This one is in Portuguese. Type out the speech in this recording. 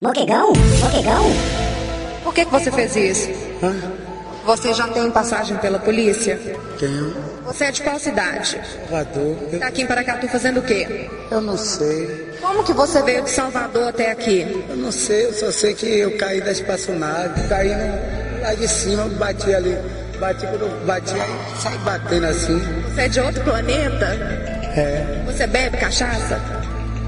Moquegão? Por que você fez isso? Hã? Você já tem passagem pela polícia? Tenho. Você é de qual cidade? Salvador. Tá aqui em Paracatu fazendo o quê? Eu não sei. Como que você veio de Salvador até aqui? Eu não sei, eu só sei que eu caí da espaçonave, caí lá de cima, bati ali. Quando eu bati, aí saí batendo assim. Você é de outro planeta? É. Você bebe cachaça?